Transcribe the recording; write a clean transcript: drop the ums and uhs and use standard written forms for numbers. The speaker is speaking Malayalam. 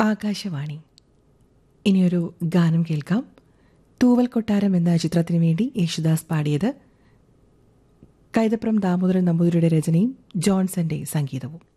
ആകാശവാണി. ഇനിയൊരു ഗാനം കേൾക്കാം. തൂവൽ കൊട്ടാരം എന്ന ചിത്രത്തിനു വേണ്ടി യേശുദാസ് പാടിയത്. കൈതപ്രം ദാമോദരൻ നമ്പൂതിരിയുടെ രചനയും ജോൺസന്റെ സംഗീതവും.